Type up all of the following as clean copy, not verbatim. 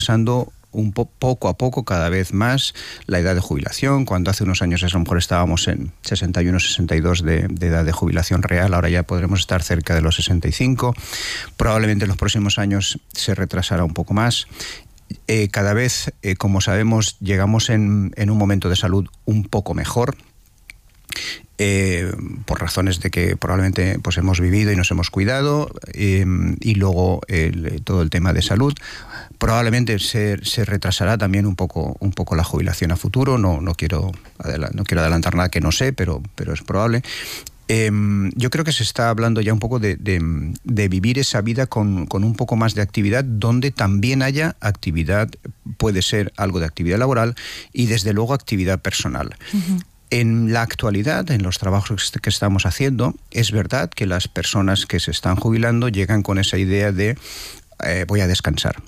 pasando poco a poco, cada vez más, la edad de jubilación. Cuando hace unos años a lo mejor estábamos en 61, 62 de edad de jubilación real, ahora ya podremos estar cerca de los 65. Probablemente en los próximos años se retrasará un poco más. Cada vez, como sabemos, llegamos en un momento de salud un poco mejor, por razones de que probablemente pues hemos vivido y nos hemos cuidado, y luego todo el tema de salud. Probablemente se retrasará también un poco la jubilación a futuro. No quiero adelantar nada que no sé, pero es probable. Yo creo que se está hablando ya un poco de vivir esa vida con un poco más de actividad, donde también haya actividad, puede ser algo de actividad laboral y desde luego actividad personal. Uh-huh. En la actualidad, en los trabajos que estamos haciendo, es verdad que las personas que se están jubilando llegan con esa idea de voy a descansar.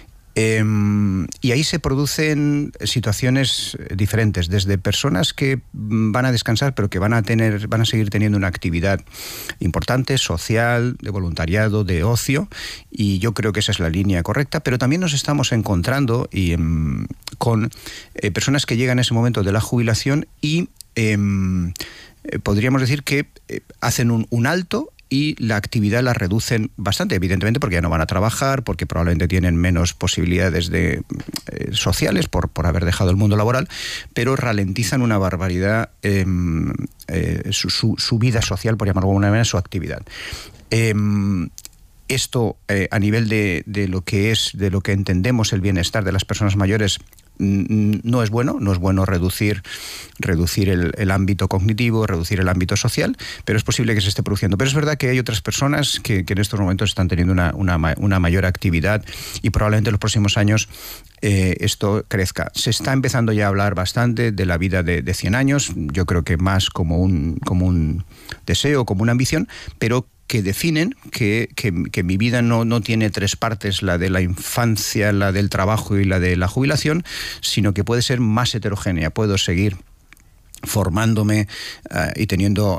Y ahí se producen situaciones diferentes, desde personas que van a descansar pero que van a seguir teniendo una actividad importante, social, de voluntariado, de ocio, y yo creo que esa es la línea correcta. Pero también nos estamos encontrando con personas que llegan a ese momento de la jubilación y podríamos decir que hacen un alto y la actividad la reducen bastante, evidentemente porque ya no van a trabajar, porque probablemente tienen menos posibilidades sociales por haber dejado el mundo laboral, pero ralentizan una barbaridad su vida social, por llamarlo de alguna manera, su actividad. Esto a nivel de lo que entendemos el bienestar de las personas mayores, no es bueno reducir el ámbito cognitivo, reducir el ámbito social, pero es posible que se esté produciendo. Pero es verdad que hay otras personas que en estos momentos están teniendo una mayor actividad, y probablemente en los próximos años esto crezca. Se está empezando ya a hablar bastante de la vida de 100 años, yo creo que más como un deseo, como una ambición, pero que definen que mi vida no tiene tres partes, la de la infancia, la del trabajo y la de la jubilación, sino que puede ser más heterogénea. Puedo seguir formándome y yendo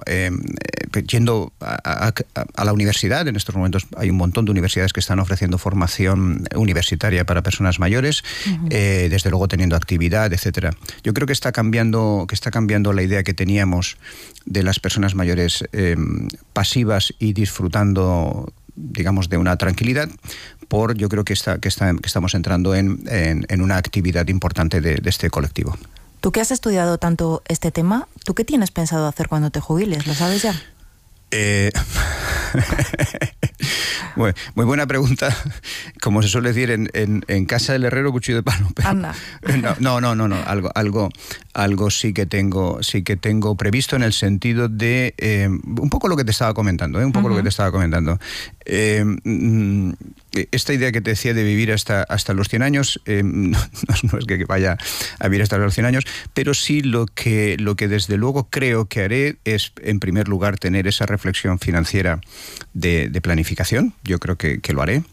a la universidad. En estos momentos hay un montón de universidades que están ofreciendo formación universitaria para personas mayores, uh-huh. Desde luego teniendo actividad, etcétera. Yo creo que está cambiando la idea que teníamos de las personas mayores pasivas y disfrutando, digamos, de una tranquilidad. Yo creo que estamos entrando en una actividad importante de este colectivo. Tú que has estudiado tanto este tema, ¿tú qué tienes pensado hacer cuando te jubiles? ¿Lo sabes ya? Muy buena pregunta. Como se suele decir en casa del herrero, cuchillo de palo. Anda. No. Algo sí que tengo previsto, en el sentido de un poco lo que te estaba comentando, uh-huh. Lo que te estaba comentando. Esta idea que te decía de vivir hasta los 100 años, no es que vaya a vivir hasta los 100 años, pero sí lo que desde luego creo que haré es, en primer lugar, tener esa reflexión financiera de planificación. Yo creo que lo haré.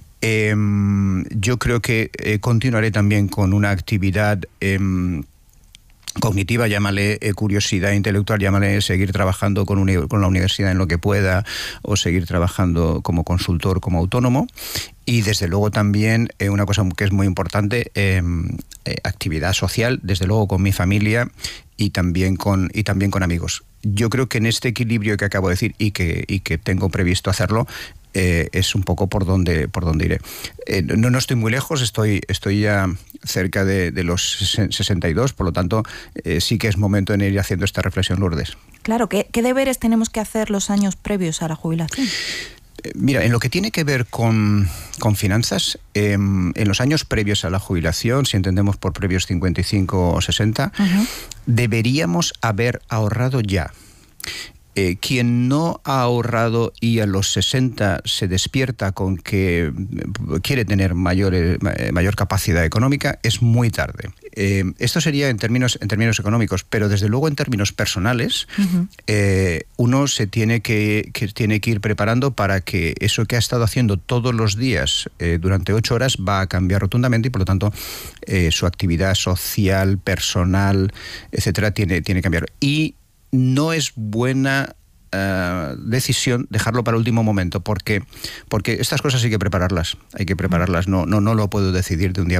Yo creo que continuaré también con una actividad cognitiva, llámale curiosidad intelectual, llámale seguir trabajando con la universidad en lo que pueda, o seguir trabajando como consultor, como autónomo. Y desde luego también una cosa que es muy importante, actividad social, desde luego con mi familia y también con amigos. Yo creo que en este equilibrio que acabo de decir y que tengo previsto hacerlo, es un poco por donde iré. No estoy muy lejos, estoy ya cerca de los 62, por lo tanto sí que es momento de ir haciendo esta reflexión, Lourdes. Claro, ¿qué deberes tenemos que hacer los años previos a la jubilación? Mira, en lo que tiene que ver con finanzas, en los años previos a la jubilación, si entendemos por previos 55 o 60, uh-huh. deberíamos haber ahorrado ya. Quien no ha ahorrado y a los 60 se despierta con que quiere tener mayor capacidad económica, es muy tarde. Esto sería en términos económicos, pero desde luego en términos personales, uh-huh. Uno se tiene que ir preparando para que eso que ha estado haciendo todos los días durante 8 horas va a cambiar rotundamente, y por lo tanto su actividad social, personal, etcétera, tiene que cambiar. Y no es buena decisión dejarlo para el último momento, porque estas cosas hay que prepararlas, no lo puedo decidir de un día